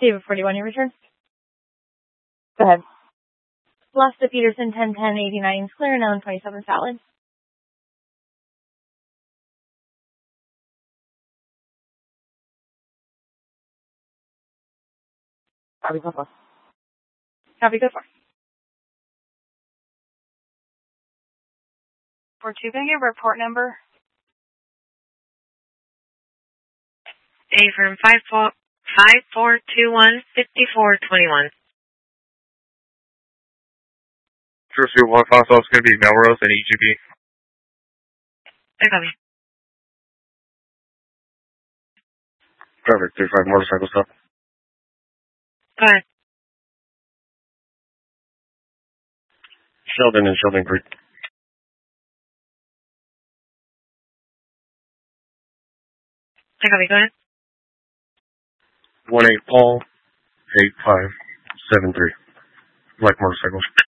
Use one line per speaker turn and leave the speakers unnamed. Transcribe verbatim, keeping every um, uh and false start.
David forty-one, your return.
Go ahead.
Lost to Peterson, ten ten eighty-nine, clear, known twenty-seven salad.
Copy, go for.
Copy, go for.
For two, can I get a report number?
A firm five four five four two one fifty four twenty one.
Sure, Sue, one console is going to be Melrose and E G B.
I copy.
Perfect, thirty-five motorcycle stop.
Go ahead.
Sheldon and Sheldon Creek.
I copy, go ahead.
one eight Paul, eight five seven three. Black motorcycle.